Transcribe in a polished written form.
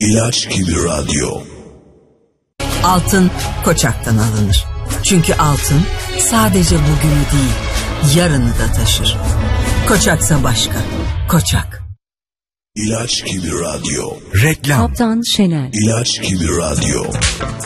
İlaç gibi radyo. Altın Koçak'tan alınır. Çünkü altın sadece bugünü değil, yarını da taşır. Koçaksa başka. Koçak. İlaç gibi radyo. Reklam. Kaptan Şener. İlaç gibi radyo.